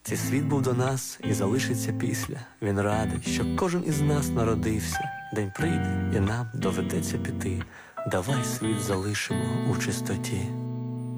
Цей світ був до нас і залишиться після. Він радий, що кожен із нас народився. День прийде, і нам доведеться піти. Давай світ залишимо у чистоті.